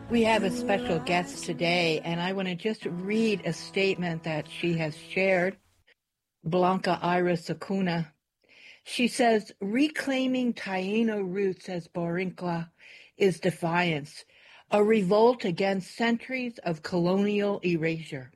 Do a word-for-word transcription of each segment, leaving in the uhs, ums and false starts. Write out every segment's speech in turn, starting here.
We have a special guest today, and I want to just read a statement that she has shared. Blanca Iris Acuna. She says, reclaiming Taino roots as Borincla is defiance, a revolt against centuries of colonial erasure.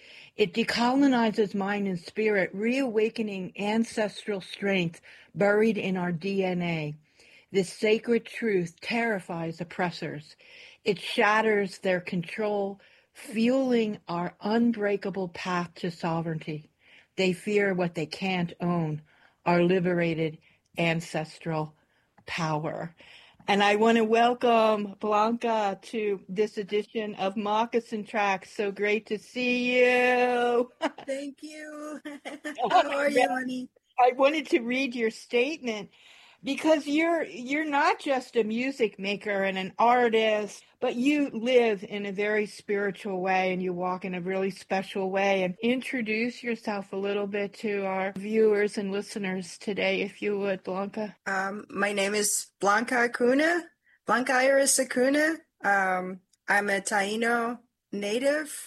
It decolonizes mind and spirit, reawakening ancestral strength buried in our D N A. This sacred truth terrifies oppressors. It shatters their control, fueling our unbreakable path to sovereignty. They fear what they can't own, our liberated ancestral power. And I want to welcome Blanca to this edition of Moccasin Tracks. So great to see you. Thank you. How are you, honey? I wanted to read your statement because you're you're not just a music maker and an artist, but you live in a very spiritual way and you walk in a really special way. And introduce yourself a little bit to our viewers and listeners today, if you would, Blanca. Um, my name is Blanca Acuna, Blanca Iris Acuna. Um, I'm a Taino native.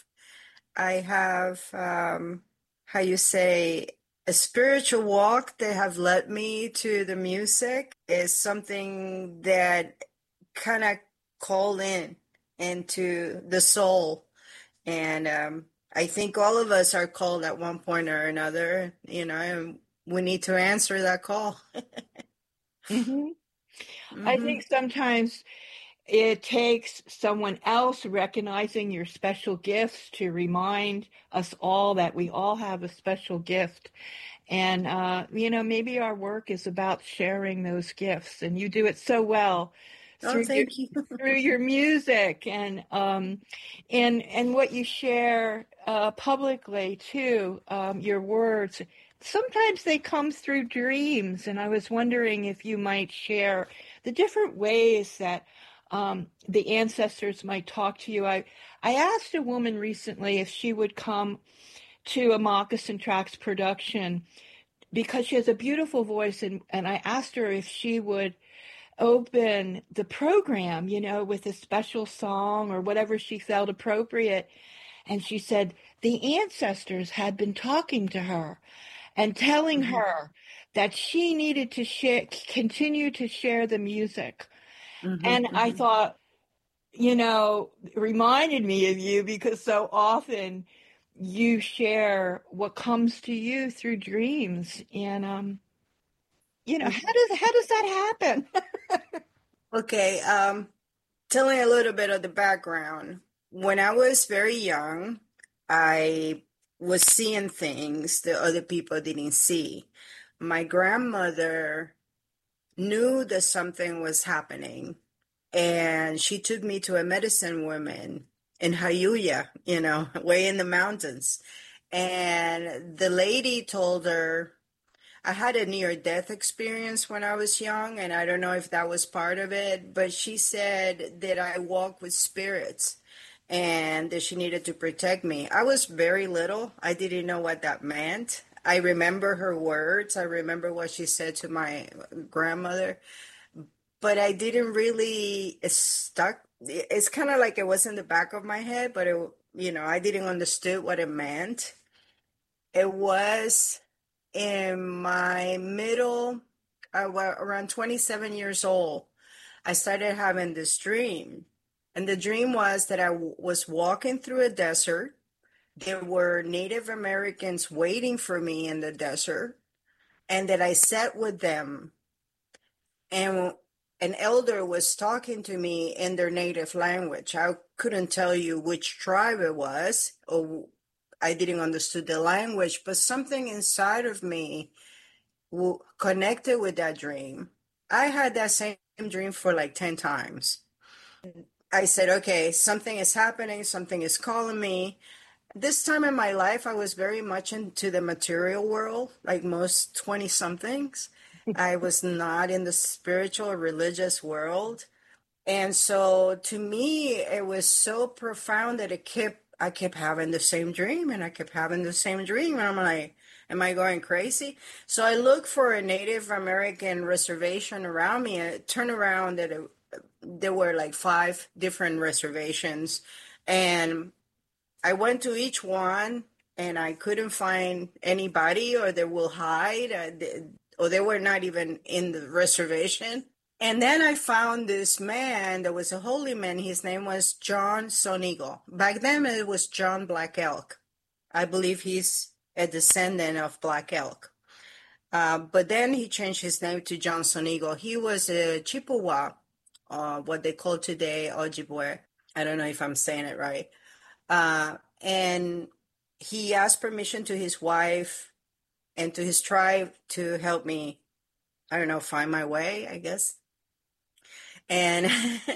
I have, um, how you say, a spiritual walk that have led me to the music is something that kind of called in into the soul. And um, I think all of us are called at one point or another, you know, and we need to answer that call. mm-hmm. Mm-hmm. I think sometimes it takes someone else recognizing your special gifts to remind us all that we all have a special gift. And, uh, you know, maybe our work is about sharing those gifts, and you do it so well through, oh, thank your, you. through your music and um, and and what you share uh, publicly, too, um, your words. Sometimes they come through dreams, and I was wondering if you might share the different ways that um, the ancestors might talk to you. I, I asked a woman recently if she would come to a Moccasin Tracks production because she has a beautiful voice, and, and I asked her if she would open the program, you know, with a special song or whatever she felt appropriate. And she said the ancestors had been talking to her and telling mm-hmm. her that she needed to share, continue to share the music. Mm-hmm, and mm-hmm. I thought, you know, it reminded me of you because so often you share what comes to you through dreams. And, um, you know, how does, how does that happen? Okay. Um, telling a little bit of the background. When I was very young, I was seeing things that other people didn't see. My grandmother knew that something was happening, and she took me to a medicine woman in Jayuya, you know, way in the mountains. And the lady told her, I had a near-death experience when I was young, and I don't know if that was part of it, but she said that I walk with spirits and that she needed to protect me. I was very little. I didn't know what that meant. I remember her words. I remember what she said to my grandmother, but I didn't really it stuck. It's kind of like it was in the back of my head, but it, you know, I didn't understand what it meant. It was in my middle, uh, around twenty-seven years old, I started having this dream. And the dream was that I w- was walking through a desert. There were Native Americans waiting for me in the desert, and that I sat with them. And an elder was talking to me in their native language. I couldn't tell you which tribe it was, or I didn't understand the language, but something inside of me connected with that dream. I had that same dream for like ten times. I said, okay, something is happening, something is calling me. This time in my life, I was very much into the material world, like most twenty-somethings. I was not in the spiritual or religious world. And so to me, it was so profound that it kept, I kept having the same dream, and I kept having the same dream. And I'm like, am I going crazy? So I looked for a Native American reservation around me. I turned around that it, there were like five different reservations, and I went to each one, and I couldn't find anybody, or they will hide, uh, or they were not even in the reservation. And then I found this man that was a holy man. His name was John Sonigo. Back then it was John Black Elk. I believe he's a descendant of Black Elk. Uh, but then he changed his name to John Sonigo. He was a Chippewa, uh, what they call today Ojibwe. I don't know if I'm saying it right. Uh, and he asked permission to his wife and to his tribe to help me, I don't know, find my way, I guess. And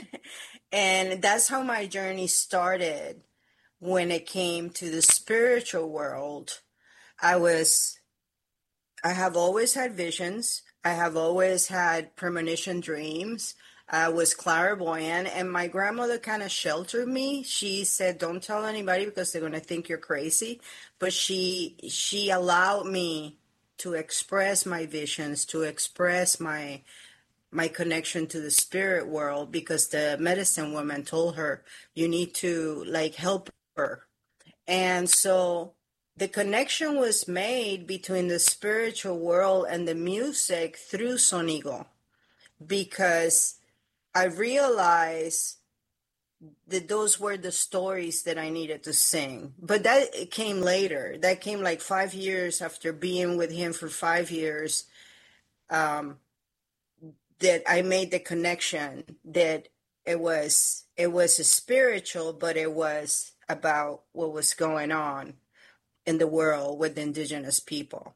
and that's how my journey started. When it came to the spiritual world, I was, I have always had visions. I have always had premonition dreams. I was clairvoyant, and my grandmother kind of sheltered me. She said, don't tell anybody because they're going to think you're crazy. But she, she allowed me to express my visions, to express my, my connection to the spirit world, because the medicine woman told her, you need to like help her. And so the connection was made between the spiritual world and the music through Sonigo, because I realized that those were the stories that I needed to sing. But that came later. That came like five years after being with him for five years. Um, that I made the connection that it was it was a spiritual, but it was about what was going on in the world with the indigenous people.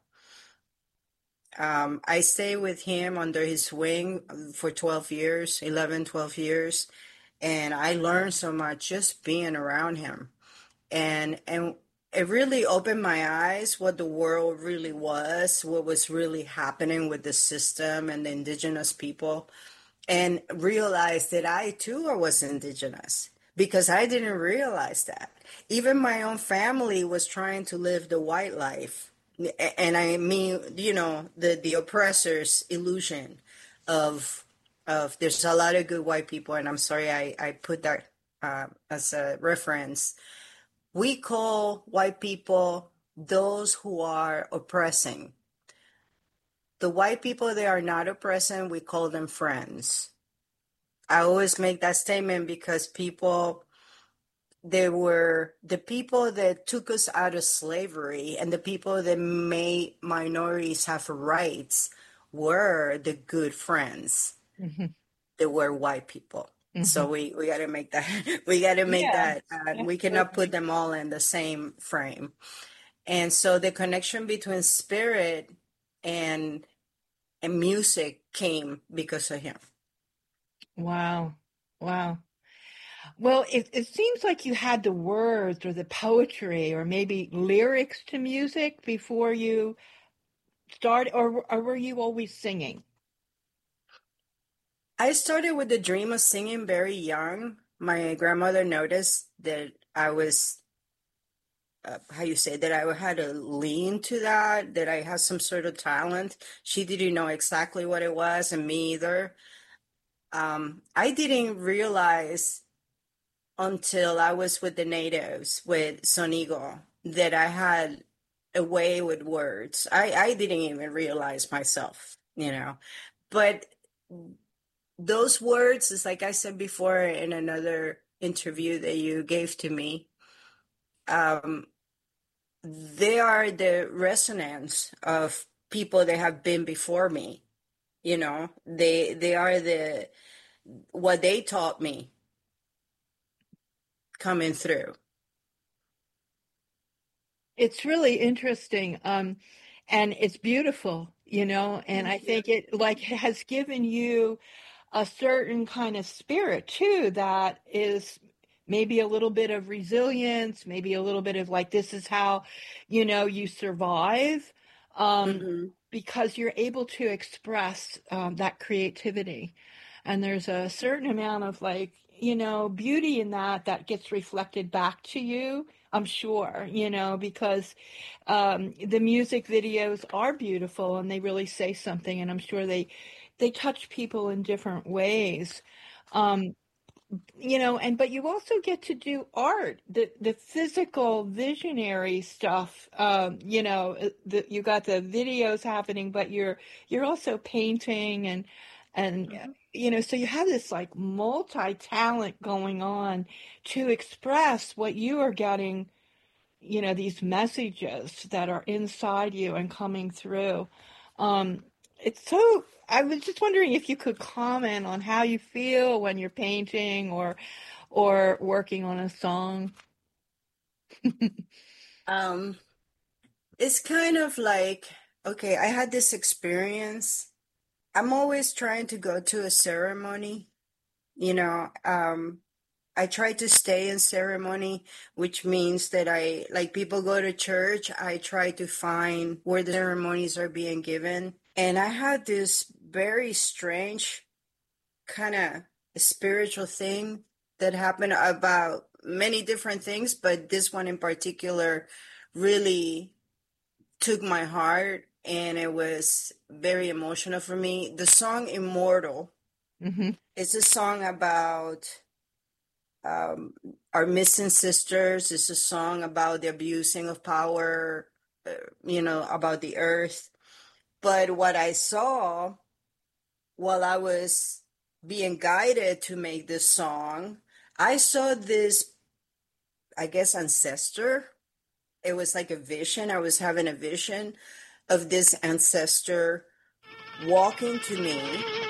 Um, I stayed with him under his wing for twelve years, eleven, twelve years, and I learned so much just being around him. And and it really opened my eyes what the world really was, what was really happening with the system and the indigenous people, and realized that I too was indigenous, because I didn't realize that. Even my own family was trying to live the white life. And I mean, you know, the, the oppressor's illusion of, of there's a lot of good white people, and I'm sorry I, I put that uh, as a reference. We call white people those who are oppressing. The white people that are not oppressing, we call them friends. I always make that statement because people, they were the people that took us out of slavery, and the people that made minorities have rights were the good friends. Mm-hmm. They were white people. Mm-hmm. So we, we got to make that, we got to make yeah, that, uh, we cannot put them all in the same frame. And so the connection between spirit and, and music came because of him. Wow. Wow. Well, it, it seems like you had the words or the poetry or maybe lyrics to music before you started, or, or were you always singing? I started with the dream of singing very young. My grandmother noticed that I was, uh, how you say, that I had a lean to that, that I had some sort of talent. She didn't know exactly what it was, and me either. Um, I didn't realize until I was with the natives, with Sonigo, that I had a way with words. I, I didn't even realize myself, you know. But those words, is like I said before in another interview that you gave to me, um, they are the resonance of people that have been before me. You know, they they are the what they taught me coming through. It's really interesting, um, and it's beautiful, you know. And I think it like has given you a certain kind of spirit too, that is maybe a little bit of resilience, maybe a little bit of like, this is how, you know, you survive, um, mm-hmm. because you're able to express um, that creativity. And there's a certain amount of like, you know, beauty in that that gets reflected back to you, I'm sure, you know, because um, the music videos are beautiful and they really say something, and I'm sure they they touch people in different ways. Um, you know, and but you also get to do art, the the physical visionary stuff. Um, you know, uh, the, you got the videos happening, but you're you're also painting and and uh, Mhm. you know, so you have this like multi-talent going on to express what you are getting, you know, these messages that are inside you and coming through. Um, it's so, I was just wondering if you could comment on how you feel when you're painting or or working on a song. Um, it's kind of like, okay, I had this experience. I'm always trying to go to a ceremony, you know. Um, I try to stay in ceremony, which means that I, like people go to church, I try to find where the ceremonies are being given. And I had this very strange kind of spiritual thing that happened about many different things, but this one in particular really took my heart and it was very emotional for me. The song Immortal Hmm. is a song about um, our missing sisters. It's a song about the abusing of power, uh, you know, about the earth. But what I saw while I was being guided to make this song, I saw this, I guess, ancestor. It was like a vision. I was having a vision of this ancestor walking to me